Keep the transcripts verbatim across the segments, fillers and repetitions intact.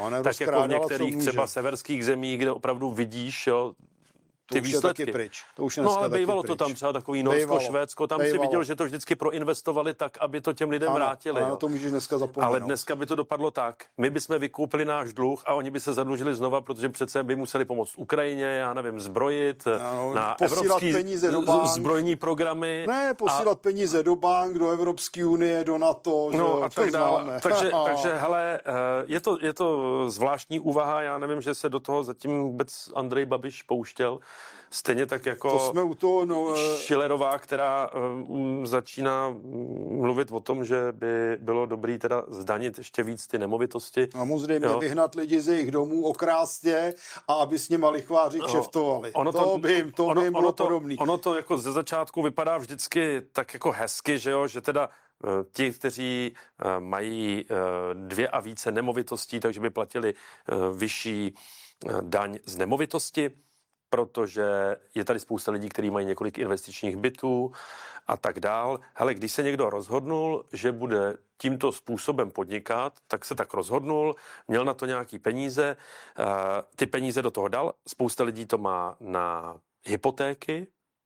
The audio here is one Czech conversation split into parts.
Tak jako v některých třeba severských zemí, kde opravdu vidíš, jo, ty to výsledky. Je pryč. To už je no ale bývalo pryč. to tam třeba takový Norsko, Švédsko, tam Bejvalo. si viděl, že to vždycky proinvestovali tak, aby to těm lidem ano, vrátili. Ano, to můžeš dneska zapomenout. Ale dneska by to dopadlo tak. My bychom vykoupili náš dluh a oni by se zadlužili znova, protože přece by museli pomoct Ukrajině, já nevím, zbrojit, ano, na evropský peníze do bank, zbrojní programy. Ne, posílat a... peníze do bank, do Evropské unie, do NATO, no, že, a tak dále. Takže, takže hele, je to, je to zvláštní úvaha, já nevím, že se do toho zatím vůbec Andrej Babiš pouštěl. Stejně tak jako to jsme u toho, no, Schillerová, která um, začíná mluvit o tom, že by bylo dobrý teda zdanit ještě víc ty nemovitosti. A samozřejmě vyhnat lidi z jejich domů, okrást je a aby s nimi lichváři no, kšeftovali. Ono to, to by jim, to ono, by jim bylo ono to, podobný. Ono to jako ze začátku vypadá vždycky tak jako hezky, že jo, že teda ti, kteří mají dvě a více nemovitostí, takže by platili vyšší daň z nemovitosti, protože je tady spousta lidí, kteří mají několik investičních bytů a tak dál. Hele, když se někdo rozhodnul, že bude tímto způsobem podnikat, tak se tak rozhodnul, měl na to nějaký peníze, ty peníze do toho dal, spousta lidí to má na hypotéky.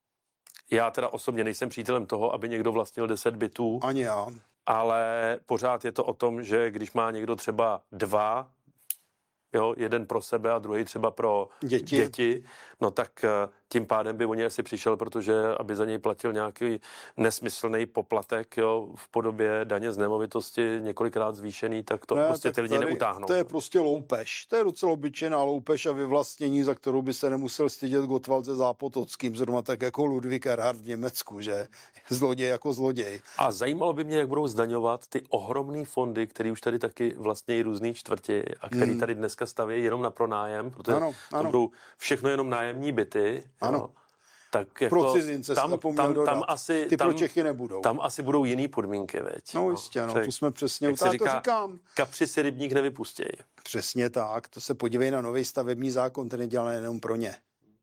Já teda osobně nejsem přítelem toho, aby někdo vlastnil deset bytů. Ani já. Ale pořád je to o tom, že když má někdo třeba dva, jo, jeden pro sebe a druhý třeba pro děti, děti no tak tím pádem by o něj asi přišel, protože aby za něj platil nějaký nesmyslný poplatek, jo, v podobě daně z nemovitosti několikrát zvýšený, tak to ne, prostě tak ty lidi neutáhnou. To je prostě loupež. To je docela obyčejná loupež a vyvlastnění, za kterou by se nemusel stydět Gottwald se Zápotockým, zrovna tak jako Ludwig Erhard v Německu, že zloděj jako zloděj. A zajímalo by mě, jak budou zdaňovat ty ohromné fondy, které už tady taky vlastní různý čtvrti a který hmm. tady dneska staví jenom na pronájem, protože ano, ano. to budou všechno jenom nájemní byty. Ano. Jo. Tak jako pro cizince tam, tam, tam asi, ty tam, pro Čechy nebudou. Tam asi budou jiný podmínky, veď. No jistě, no, tak, tu jsme přesně, jak se říká, to říkám. Kapři si rybník nevypustějí. Přesně tak, to se podívej na nový stavební zákon, ten je dělaný jenom pro ně.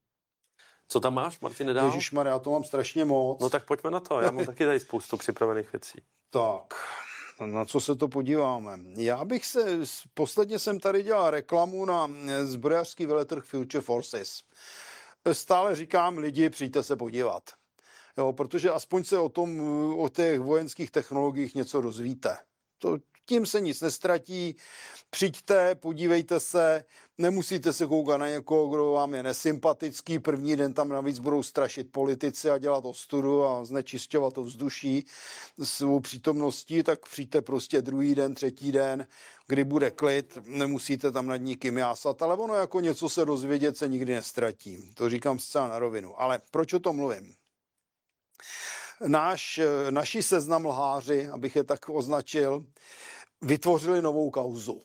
Co tam máš, Martine, dál? Ježišmarja, já to mám strašně moc. No tak pojďme na to, já mám taky tady spoustu připravených věcí. Tak, na co se to podíváme? Já bych se, posledně jsem tady dělal reklamu na zbrojařský veletrh Future Forces. Stále říkám lidi, přijďte se podívat. Jo, protože aspoň se o tom, o těch vojenských technologiích něco dozvíte. To, tím se nic nestratí. Přijďte, podívejte se, nemusíte se koukat na někoho, kdo vám je nesympatický. První den tam navíc budou strašit politici a dělat ostudu a znečišťovat to vzduší svou přítomností, tak přijďte prostě druhý den, třetí den, kdy bude klid, nemusíte tam nad nikým jásat, ale ono jako něco se dozvědět se nikdy nestratí. To říkám zcela na rovinu. Ale proč o tom mluvím? Náš, naši seznam lháři, abych je tak označil, vytvořili novou kauzu.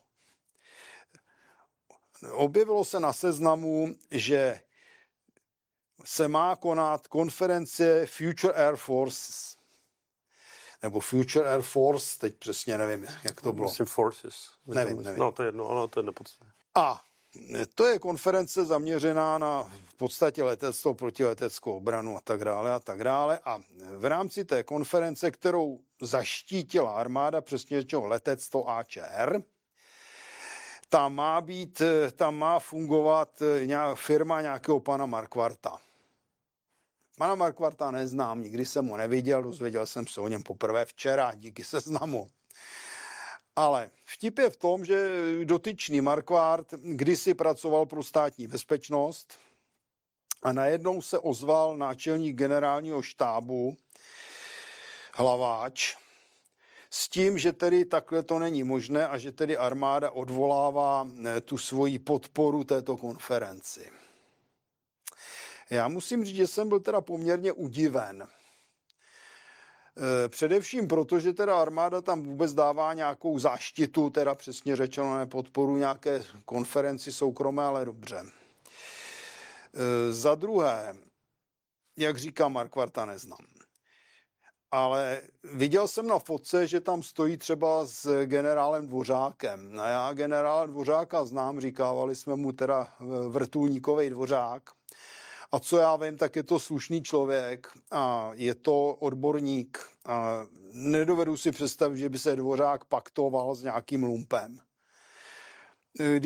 Objevilo se na seznamu, že se má konat konference Future Air Force, nebo Future Air Force, teď přesně nevím, jak to bylo. Myslím Forces. Nevím, nevím. No to je jedno, ale to je nepodstatné. A to je konference zaměřená na v podstatě letectvo, protileteckou obranu a tak dále a tak dále. A v rámci té konference, kterou zaštítila armáda, přesně řečeno letectvo A Č R, tam má být, tam má fungovat firma nějakého pana Markvarta. Pana Markvarta neznám, nikdy jsem ho neviděl, dozvěděl jsem se o něm poprvé včera, díky seznamu. Ale vtip je v tom, že dotyčný Markvart kdysi pracoval pro státní bezpečnost a najednou se ozval náčelník generálního štábu Hlaváč s tím, že tedy takhle to není možné a že tedy armáda odvolává tu svoji podporu této konferenci. Já musím říct, že jsem byl teda poměrně udiven. Především proto, že teda armáda tam vůbec dává nějakou záštitu, teda přesně řečeno nepodporu nějaké konferenci soukromé, ale dobře. Za druhé, jak říká Markvarta, neznám. Ale viděl jsem na fotce, že tam stojí třeba s generálem Dvořákem. A já generála Dvořáka znám, říkávali jsme mu teda vrtulníkovej Dvořák. A co já vím, tak je to slušný člověk a je to odborník. A nedovedu si představit, že by se Dvořák paktoval s nějakým lumpem.